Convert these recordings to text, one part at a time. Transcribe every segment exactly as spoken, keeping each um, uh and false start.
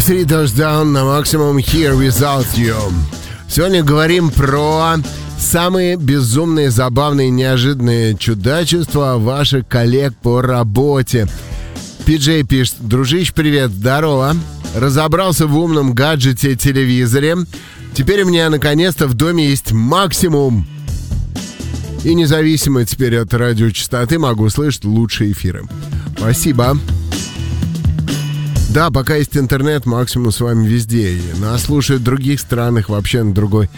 Three Doors Down на максимум Here Without You. Сегодня говорим про самые безумные, забавные, неожиданные чудачества ваших коллег по работе. Пиджей пишет: дружище, привет, здорово. Разобрался в умном гаджете телевизоре. Теперь у меня наконец-то в доме есть максимум. И независимо теперь от радиочастоты могу слышать лучшие эфиры. Спасибо. Да, пока есть интернет, максимум с вами везде. Нас слушают в других странах, вообще на другой...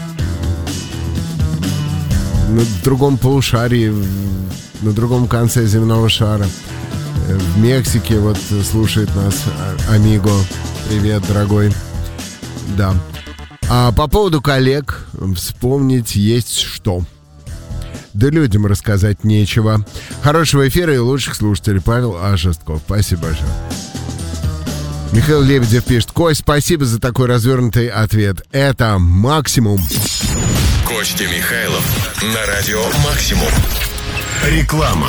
На другом полушарии, на другом конце земного шара. В Мексике вот слушает нас Амиго. Привет, дорогой. Да. А по поводу коллег вспомнить есть что. Да людям рассказать нечего. Хорошего эфира и лучших слушателей. Павел А. Шестков. Спасибо большое. Михаил Лебедев пишет: Кость, спасибо за такой развернутый ответ. Это максимум. Костя Михайлов на радио «Максимум». Реклама.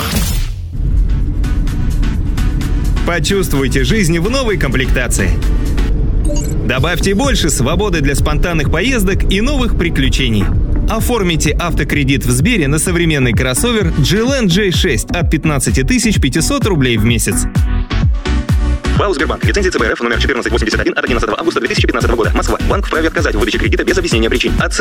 Почувствуйте жизнь в новой комплектации. Добавьте больше свободы для спонтанных поездок и новых приключений. Оформите автокредит в Сбере на современный кроссовер джи эл эн джей шесть от пятнадцать тысяч пятьсот рублей в месяц. БАУ «Сбербанк». Лицензия ЦБ РФ номер четырнадцать восемьдесят один от одиннадцатого августа две тысячи пятнадцатого года. Москва. Банк вправе отказать в выдаче кредита без объяснения причин.